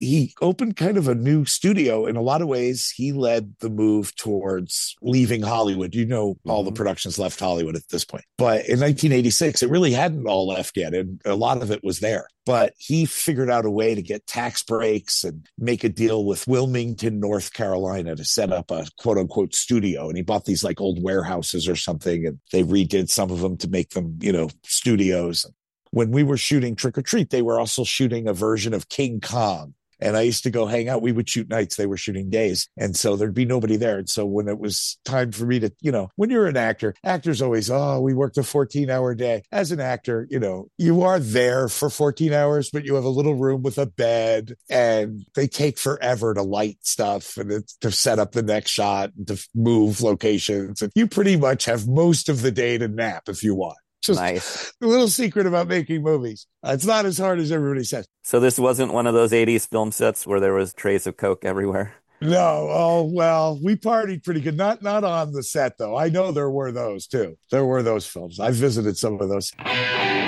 he opened kind of a new studio. In a lot of ways, he led the move towards leaving Hollywood. You know, all the Mm-hmm. productions left Hollywood at this point. But in 1986, it really hadn't all left yet. And a lot of it was there. But he figured out a way to get tax breaks and make a deal with Wilmington, North Carolina to set up a quote unquote studio. And he bought these like old warehouses or something, and they redid some of them to make them, studios. When we were shooting Trick or Treat, they were also shooting a version of King Kong. And I used to go hang out. We would shoot nights. They were shooting days. And so there'd be nobody there. And so when it was time for me to, when you're an actor, actors always, we worked a 14-hour day. As an actor, you are there for 14 hours, but you have a little room with a bed and they take forever to light stuff and to set up the next shot and to move locations. And you pretty much have most of the day to nap if you want. Just Nice. a little secret about making movies. It's not as hard as everybody says. So this wasn't one of those 80s film sets where there was trays of Coke everywhere. No, oh well, we partied pretty good. Not on the set though. I know there were those too. There were those films. I visited some of those.